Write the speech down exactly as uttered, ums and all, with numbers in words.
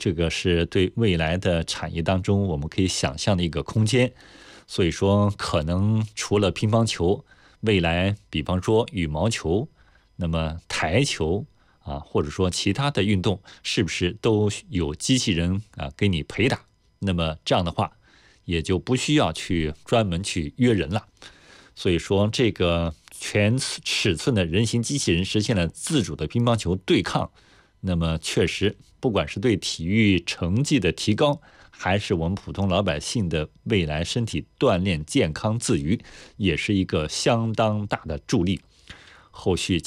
这个是对未来的产业当中我们可以想象的一个空间。所以说可能除了乒乓球，未来比方说羽毛球，那么台球啊，或者说其他的运动，是不是都有机器人啊给你陪打？那么这样的话也就不需要去专门去约人了。所以说这个全尺寸的人形机器人实现了自主的乒乓球对抗，那么确实不管是对体育成绩的提高，还是我们普通老百姓的未来身体锻炼健康自娱，也是一个相当大的助力。后续